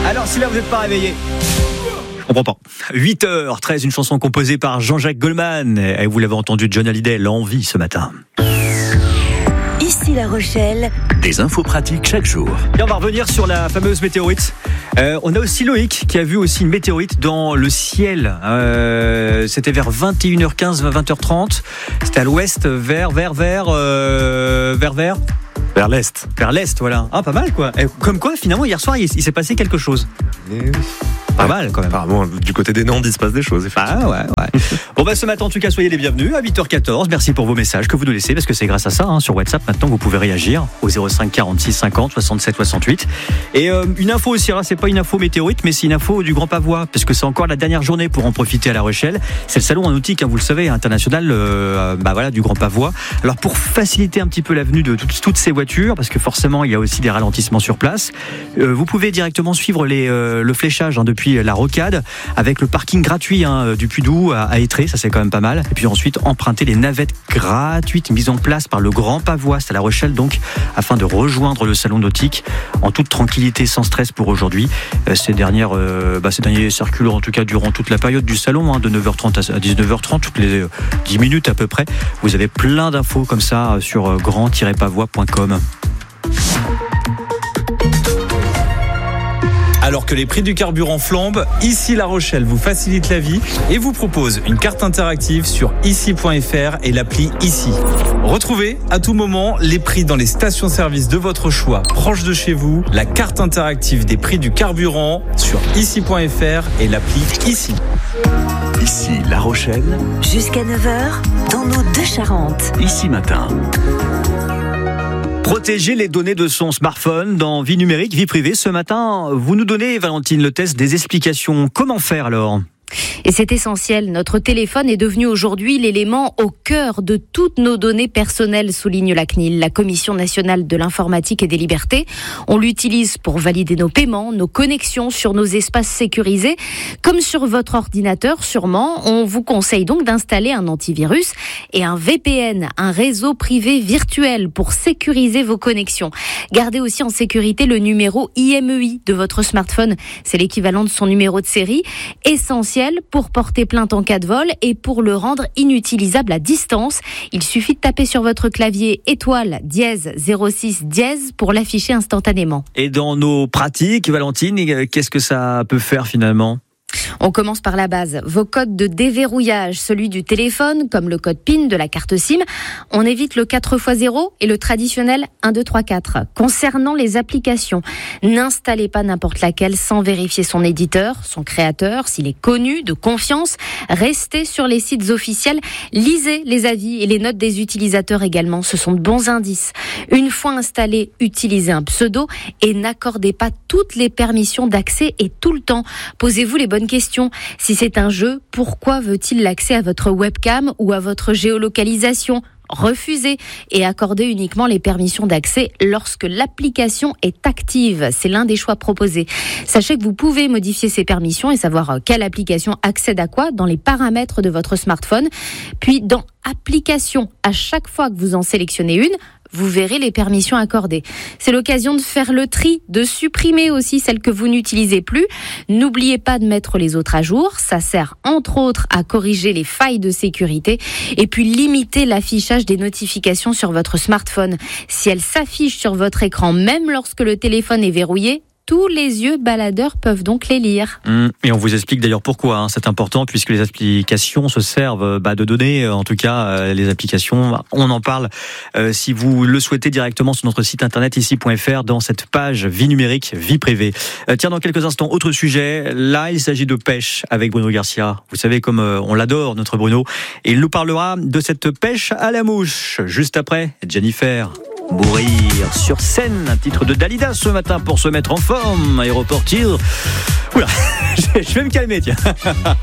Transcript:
Alors si là vous n'êtes pas réveillé, je comprends pas. 8h13, une chanson composée par Jean-Jacques Goldman. Et vous l'avez entendu, John Hallyday, l'envie ce matin. Ici La Rochelle. Des infos pratiques chaque jour. Et on va revenir sur la fameuse météorite. On a aussi Loïc qui a vu aussi une météorite dans le ciel. C'était vers 21h15, 20h30. C'était à l'ouest, vers l'est. Vers l'est, voilà. Ah, pas mal quoi. Et comme quoi, finalement, hier soir, il s'est passé quelque chose. Pas mal quand même. Apparemment, du côté des Nantes, il se passe des choses. Ah ouais. Bon ce matin en tout cas, soyez les bienvenus à 8h14. Merci pour vos messages que vous nous laissez, parce que c'est grâce à ça, sur WhatsApp maintenant vous pouvez réagir au 05 46 50 67 68. Et une info aussi, c'est pas une info météorite, mais c'est une info du Grand Pavois, parce que c'est encore la dernière journée pour en profiter à La Rochelle. C'est le salon en nautique, vous le savez, international du Grand Pavois. Alors pour faciliter un petit peu l'avenue de toutes ces voitures, parce que forcément il y a aussi des ralentissements sur place, vous pouvez directement suivre le fléchage depuis la Rocade, avec le parking gratuit du Puy-Doux à Étré, ça c'est quand même pas mal. Et puis ensuite emprunter les navettes gratuites mises en place par le Grand Pavois, c'est à La Rochelle donc, afin de rejoindre le salon nautique en toute tranquillité, sans stress pour aujourd'hui. Ces derniers circulent en tout cas durant toute la période du salon, de 9h30 à 19h30, toutes les 10 minutes à peu près. Vous avez plein d'infos comme ça sur grand-pavois.com. Alors que les prix du carburant flambent, Ici La Rochelle vous facilite la vie et vous propose une carte interactive sur ici.fr et l'appli Ici. Retrouvez à tout moment les prix dans les stations-service de votre choix, proche de chez vous, la carte interactive des prix du carburant sur ici.fr et l'appli Ici. Ici La Rochelle, Jusqu'à 9h, dans nos deux Charentes. Ici Matin. Protéger les données de son smartphone dans vie numérique, vie privée. Ce matin, vous nous donnez, Valentine, le test des explications. Comment faire alors ? Et c'est essentiel, notre téléphone est devenu aujourd'hui l'élément au cœur de toutes nos données personnelles, souligne la CNIL, la Commission nationale de l'informatique et des libertés. On l'utilise pour valider nos paiements, nos connexions sur nos espaces sécurisés. Comme sur votre ordinateur sûrement, on vous conseille donc d'installer un antivirus et un VPN, un réseau privé virtuel pour sécuriser vos connexions. Gardez aussi en sécurité le numéro IMEI de votre smartphone, c'est l'équivalent de son numéro de série, essentiel pour porter plainte en cas de vol et pour le rendre inutilisable à distance. Il suffit de taper sur votre clavier étoile dièse 06 dièse pour l'afficher instantanément. Et dans nos pratiques, Valentine, qu'est-ce que ça peut faire finalement ? On commence par la base. Vos codes de déverrouillage, celui du téléphone, comme le code PIN de la carte SIM. On évite le 4x0 et le traditionnel 1, 2, 3, 4. Concernant les applications, n'installez pas n'importe laquelle sans vérifier son éditeur, son créateur, s'il est connu, de confiance. Restez sur les sites officiels. Lisez les avis et les notes des utilisateurs également. Ce sont de bons indices. Une fois installé, utilisez un pseudo et n'accordez pas toutes les permissions d'accès et tout le temps. Posez-vous les bonnes questions. Si c'est un jeu, pourquoi veut-il l'accès à votre webcam ou à votre géolocalisation ? Refusez et accordez uniquement les permissions d'accès lorsque l'application est active. C'est l'un des choix proposés. Sachez que vous pouvez modifier ces permissions et savoir quelle application accède à quoi dans les paramètres de votre smartphone. Puis dans Applications, à chaque fois que vous en sélectionnez une, vous verrez les permissions accordées. C'est l'occasion de faire le tri, de supprimer aussi celles que vous n'utilisez plus. N'oubliez pas de mettre les autres à jour. Ça sert entre autres à corriger les failles de sécurité et puis limiter l'affichage des notifications sur votre smartphone. Si elles s'affichent sur votre écran, même lorsque le téléphone est verrouillé, tous les yeux baladeurs peuvent donc les lire. Et on vous explique d'ailleurs pourquoi c'est important, puisque les applications se servent de données, en tout cas les applications, on en parle si vous le souhaitez directement sur notre site internet ici.fr dans cette page vie numérique, vie privée. Tiens, dans quelques instants, autre sujet, là il s'agit de pêche avec Bruno Garcia. Vous savez comme on l'adore notre Bruno, et il nous parlera de cette pêche à la mouche. Juste après, Jennifer. Mourir sur scène, un titre de Dalida ce matin pour se mettre en forme. Aéroport Tir. Oula, je vais me calmer, tiens.